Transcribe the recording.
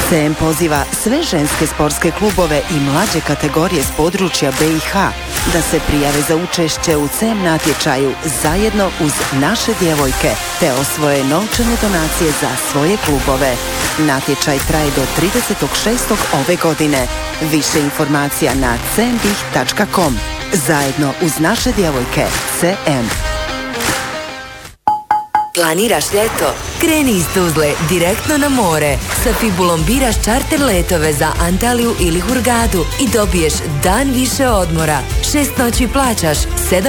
CM poziva sve ženske sportske klubove i mlađe kategorije s područja BiH da se prijave za učešće u CM natječaju zajedno uz naše djevojke te osvoje novčane donacije za svoje klubove. Natječaj traje do 30.6. ove godine. Više informacija na cmbih.com. Zajedno uz naše djevojke CM. Planiraš ljeto? Kreni iz Tuzle direktno na more. Sa Fibulom biraš čarter letove za Antaliju ili Hurgadu i dobiješ dan više odmora. 6 noći plaćaš 7